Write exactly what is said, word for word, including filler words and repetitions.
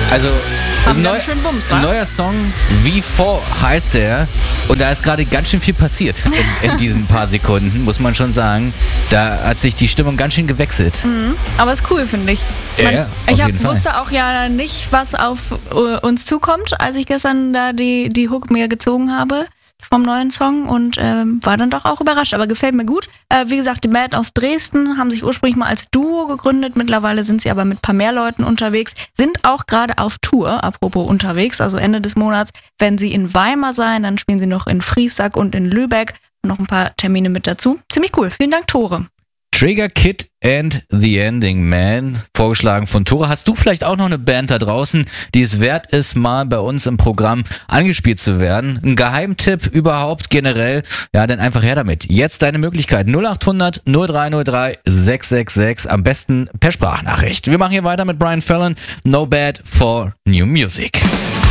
Also Haben neu, ganz schön Bums, wa? ein neuer Song, V vier heißt der. Und da ist gerade ganz schön viel passiert in, in diesen paar Sekunden, muss man schon sagen. Da hat sich die Stimmung ganz schön gewechselt. Mhm. Aber ist cool, finde ich. Ja, Man, ja, auf ich hab, jeden Fall. wusste auch ja nicht, was auf äh, uns zukommt, als ich gestern da die, die Hook mir gezogen habe vom neuen Song und ähm, war dann doch auch überrascht, aber gefällt mir gut. Äh, wie gesagt, die Band aus Dresden haben sich ursprünglich mal als Duo gegründet, mittlerweile sind sie aber mit ein paar mehr Leuten unterwegs, sind auch gerade auf Tour, apropos unterwegs, also Ende des Monats, wenn sie in Weimar sein, dann spielen sie noch in Friesack und in Lübeck, noch ein paar Termine mit dazu. Ziemlich cool, vielen Dank Tore. Trigger Kid and the Ending Man, vorgeschlagen von Tore. Hast du vielleicht auch noch eine Band da draußen, die es wert ist, mal bei uns im Programm angespielt zu werden? Ein Geheimtipp überhaupt generell? Ja, dann einfach her damit. Jetzt deine Möglichkeit. null acht hundert null drei null drei sechs sechs sechs, am besten per Sprachnachricht. Wir machen hier weiter mit Brian Fallon. No Bad for New Music.